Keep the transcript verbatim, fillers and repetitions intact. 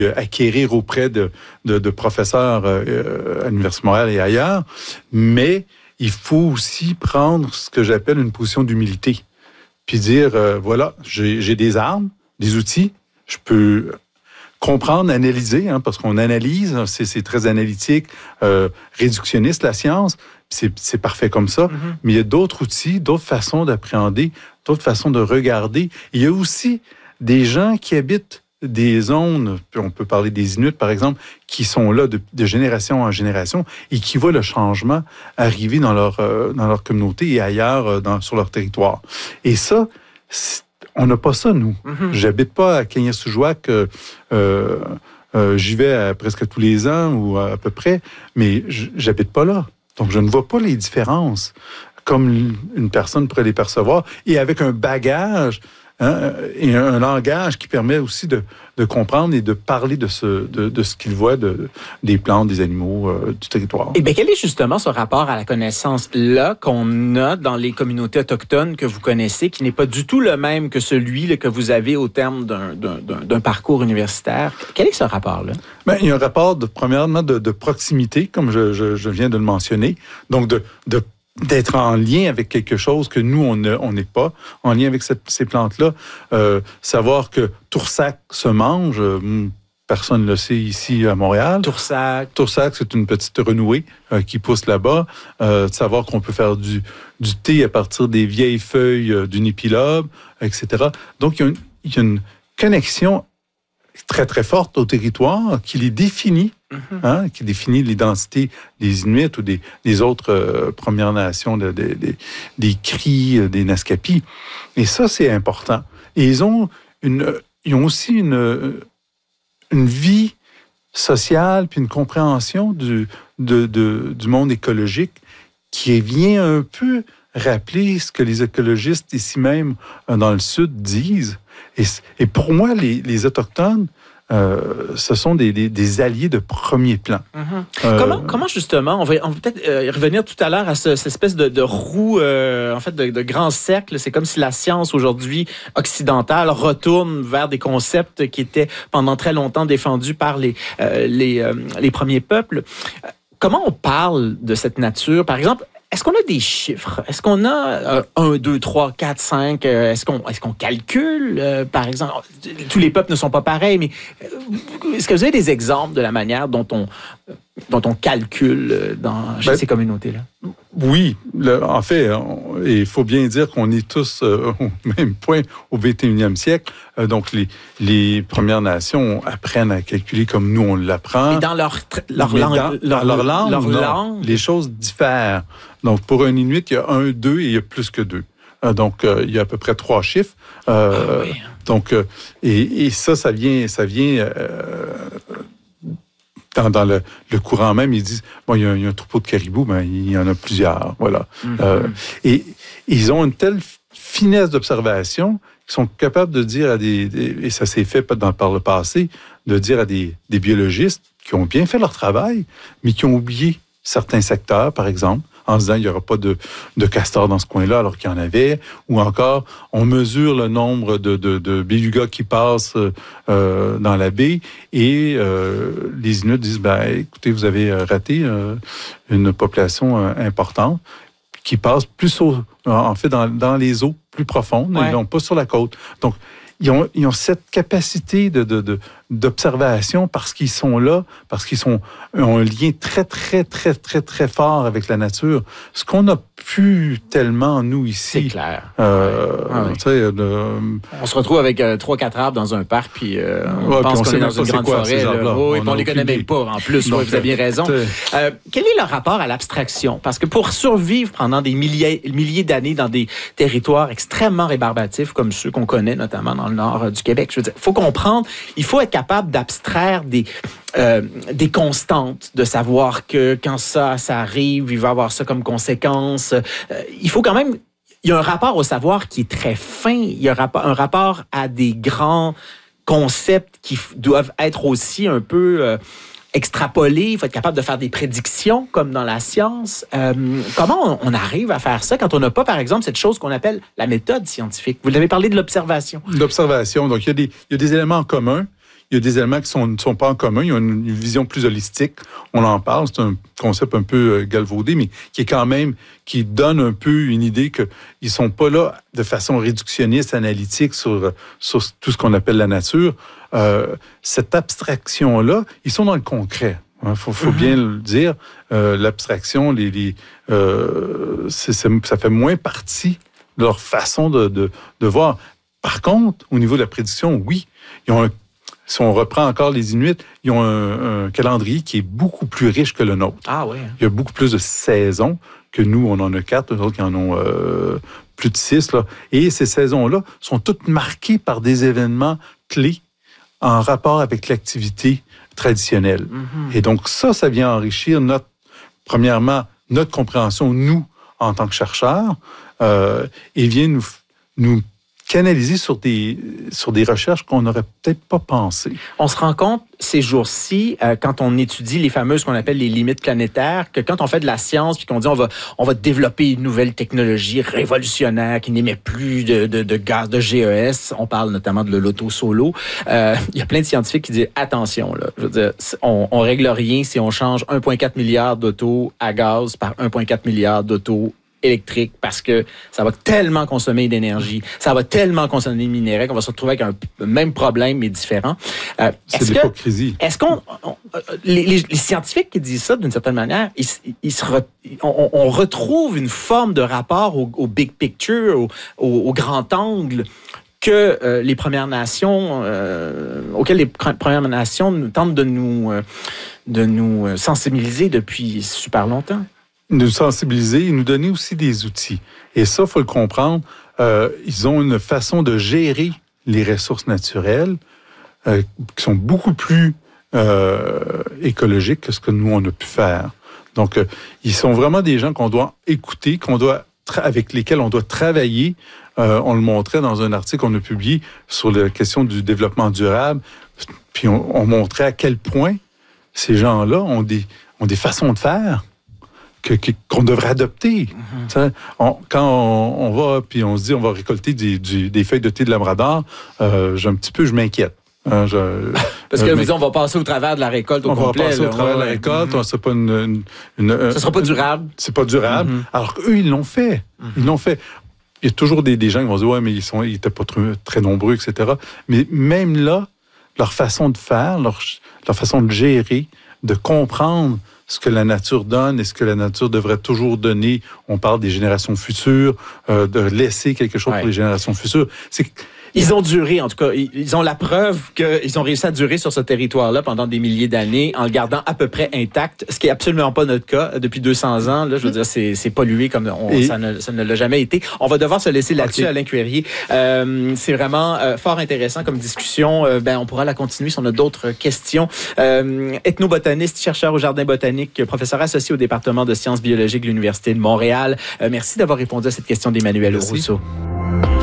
acquérir auprès de, de, de professeurs euh, à l'Université de Montréal et ailleurs, mais il faut aussi prendre ce que j'appelle une position d'humilité, puis dire, euh, voilà, j'ai, j'ai des armes, des outils, je peux comprendre, analyser, hein, parce qu'on analyse, c'est, c'est très analytique, euh, réductionniste, la science, c'est, c'est parfait comme ça, mm-hmm. mais il y a d'autres outils, d'autres façons d'appréhender, d'autres façons de regarder. Il y a aussi des gens qui habitent des zones, on peut parler des Inuits, par exemple, qui sont là de, de génération en génération et qui voient le changement arriver dans leur, euh, dans leur communauté et ailleurs euh, dans, sur leur territoire. Et ça, on n'a pas ça, nous. Mm-hmm. J'habite pas à Kagnasujwak, euh, euh, euh, j'y vais à presque tous les ans ou à, à peu près, mais j'habite pas là. Donc, je ne vois pas les différences comme une personne pourrait les percevoir et avec un bagage hein, et un, un langage qui permet aussi de, de comprendre et de parler de ce, de, de ce qu'ils voient de, des plantes, des animaux, euh, du territoire. Eh bien, quel est justement ce rapport à la connaissance-là qu'on a dans les communautés autochtones que vous connaissez, qui n'est pas du tout le même que celui là, que vous avez au terme d'un, d'un, d'un parcours universitaire? Quel est ce rapport-là? Bien, il y a un rapport, de, premièrement, de, de proximité, comme je, je, je viens de le mentionner. Donc, de, de d'être en lien avec quelque chose que nous, on ne, on n'est pas, en lien avec cette, ces plantes-là. Euh, savoir que Toursac se mange, euh, personne ne le sait ici à Montréal. Toursac. Toursac, c'est une petite renouée euh, qui pousse là-bas. Euh, de savoir qu'on peut faire du, du thé à partir des vieilles feuilles euh, d'une épilobe, et cetera. Donc, il y a une, il y a une connexion très, très forte au territoire qui les définit, mm-hmm. hein, qui définit l'identité des Inuits ou des, des autres euh, Premières Nations, de, de, de, des Cris, des Naskapis. Et ça, c'est important. Et ils ont, une, ils ont aussi une, une vie sociale puis une compréhension du, de, de, du monde écologique qui vient un peu rappeler ce que les écologistes ici même dans le Sud disent. Et, et pour moi, les, les Autochtones, euh, ce sont des, des, des alliés de premier plan. Mm-hmm. Euh, comment, comment justement, on va, on va peut-être euh, revenir tout à l'heure à ce, cette espèce de, de roue, euh, en fait, de, de grand cercle. C'est comme si la science aujourd'hui occidentale retourne vers des concepts qui étaient pendant très longtemps défendus par les, euh, les, euh, les premiers peuples. Comment on parle de cette nature? Par exemple, est-ce qu'on a des chiffres? Est-ce qu'on a un, deux, trois, quatre, cinq? Est-ce qu'on, est-ce qu'on calcule, euh, par exemple? Tous les peuples ne sont pas pareils, mais euh, est-ce que vous avez des exemples de la manière dont on, dont on calcule dans, chez ben, ces communautés-là? Oui. Le, en fait, il faut bien dire qu'on est tous euh, au même point au vingt et unième siècle. Euh, donc, les, les Premières Nations apprennent à calculer comme nous, on l'apprend. Et dans leur, leur, langue, dans, leur, leur langue, leur non, langue, les choses diffèrent. Donc, pour un Inuit, il y a un, deux et il y a plus que deux. Euh, donc, euh, il y a à peu près trois chiffres. Euh, ah oui. Donc, euh, et, et ça, ça vient, ça vient euh, dans, dans le, le courant même. Ils disent, bon, il y a, il y a un troupeau de caribous, mais il y en a plusieurs. Voilà. Mm-hmm. Euh, et ils ont une telle finesse d'observation qu'ils sont capables de dire à des, des et ça s'est fait dans, par le passé, de dire à des, des biologistes qui ont bien fait leur travail, mais qui ont oublié certains secteurs, par exemple, en se disant qu'il n'y aura pas de, de castors dans ce coin-là alors qu'il y en avait, ou encore on mesure le nombre de, de, de belugas qui passent euh, dans la baie et euh, les Inuits disent, ben, écoutez, vous avez raté euh, une population euh, importante qui passe plus au, en fait dans, dans les eaux plus profondes, ouais. Et non pas sur la côte. Donc, ils ont, ils ont cette capacité de, de, de, d'observation parce qu'ils sont là, parce qu'ils sont, ont un lien très, très, très, très, très fort avec la nature. Ce qu'on n'a plus tellement, nous, ici. C'est clair. Euh, ah oui. Tu sais, de, on se retrouve avec euh, trois, quatre arbres dans un parc, puis euh, on ouais, pense puis on qu'on est dans une grande quoi, forêt. Là. Oh, et on ne les connaît même pas, en plus. Donc, ouais, vous avez bien raison. Euh, quel est le rapport à l'abstraction? Parce que pour survivre pendant des milliers, milliers d'années dans des territoires extrêmement rébarbatifs, comme ceux qu'on connaît, notamment dans le nord euh, du Québec, je veux dire, il faut comprendre, il faut être capable d'abstraire des, euh, des constantes, de savoir que quand ça, ça arrive, il va avoir ça comme conséquence. Euh, il faut quand même... Il y a un rapport au savoir qui est très fin. Il y a un rapport, un rapport à des grands concepts qui f- doivent être aussi un peu euh, extrapolés. Il faut être capable de faire des prédictions, comme dans la science. Euh, comment on, on arrive à faire ça quand on n'a pas, par exemple, cette chose qu'on appelle la méthode scientifique? Vous l'avez parlé de l'observation. L'observation. Donc, il y a des, il y a des éléments communs. il y a des éléments qui sont, ne sont pas en commun. Il y a une, une vision plus holistique. On en parle. C'est un concept un peu galvaudé, mais qui est quand même, qui donne un peu une idée qu'ils ne sont pas là de façon réductionniste, analytique sur, sur tout ce qu'on appelle la nature. Euh, cette abstraction-là, ils sont dans le concret. Il faut, faut mm-hmm. bien le dire. Euh, l'abstraction, les, les, euh, c'est, c'est, ça fait moins partie de leur façon de, de, de voir. Par contre, au niveau de la prédiction, oui, ils ont un, si on reprend encore les Inuits, ils ont un, un calendrier qui est beaucoup plus riche que le nôtre. Ah oui. Il y a beaucoup plus de saisons que nous, on en a quatre, eux autres, ils en ont euh, plus de six. Là. Et ces saisons-là sont toutes marquées par des événements clés en rapport avec l'activité traditionnelle. Mm-hmm. Et donc ça, ça vient enrichir notre, premièrement, notre compréhension, nous, en tant que chercheurs, euh, et vient nous, nous canaliser sur des, sur des recherches qu'on n'aurait peut-être pas pensées. On se rend compte ces jours-ci, euh, quand on étudie les fameuses qu'on appelle les limites planétaires, que quand on fait de la science puis qu'on dit on va, on va développer une nouvelle technologie révolutionnaire qui n'émet plus de, de, de gaz de G E S, on parle notamment de l'auto-solo, euh, il y a plein de scientifiques qui disent attention, là, je veux dire, on, on règle rien si on change un virgule quatre milliard d'autos à gaz par un virgule quatre milliard d'autos électrique, parce que ça va tellement consommer d'énergie, ça va tellement consommer de minerais qu'on va se retrouver avec un même problème, mais différent. Euh, c'est est-ce l'hypocrisie. Que, est-ce qu'on... On, les, les, les scientifiques qui disent ça, d'une certaine manière, ils, ils se re, on, on retrouve une forme de rapport au, au big picture, au, au, au grand angle, que euh, les Premières Nations, euh, auxquelles les Premières Nations tentent de nous, euh, de nous sensibiliser depuis super longtemps. Nous sensibiliser et nous donner aussi des outils. Et ça, il faut le comprendre, euh, ils ont une façon de gérer les ressources naturelles euh, qui sont beaucoup plus euh, écologiques que ce que nous, on a pu faire. Donc, euh, ils sont vraiment des gens qu'on doit écouter, qu'on doit tra- avec lesquels on doit travailler. Euh, on le montrait dans un article qu'on a publié sur la question du développement durable. Puis on, on montrait à quel point ces gens-là ont des, ont des façons de faire Que, que, qu'on devrait adopter. Mm-hmm. On, quand on, on va, puis on se dit, on va récolter des, du, des feuilles de thé de Labrador, euh, j'ai un petit peu, je m'inquiète. Hein, je, Parce que euh, vous on va passer au travers de la récolte au on complet. On va passer là, au travers ouais, de la récolte, mm-hmm. c'est pas une... une, une, une ça sera pas durable. C'est pas durable. Mm-hmm. Alors qu'eux, ils l'ont fait. Mm-hmm. Ils l'ont fait. Il y a toujours des, des gens qui vont dire, ouais, mais ils sont, ils étaient pas très, très nombreux, et cetera. Mais même là, leur façon de faire, leur, leur façon de gérer, de comprendre ce que la nature donne et ce que la nature devrait toujours donner. On parle des générations futures, euh, de laisser quelque chose ouais. pour les générations futures. C'est Ils ont duré, en tout cas. Ils ont la preuve qu'ils ont réussi à durer sur ce territoire-là pendant des milliers d'années en le gardant à peu près intact, ce qui est absolument pas notre cas. Depuis deux cents ans, là, je veux dire, c'est, c'est pollué comme on, Et... ça, ne, ça ne l'a jamais été. On va devoir se laisser là-dessus, okay. Alain Cuerrier. Euh, c'est vraiment euh, fort intéressant comme discussion. Euh, ben, on pourra la continuer si on a d'autres questions. Euh, ethnobotaniste, chercheur au Jardin botanique, professeur associé au département de sciences biologiques de l'Université de Montréal. Euh, merci d'avoir répondu à cette question d'Emmanuel Rousseau.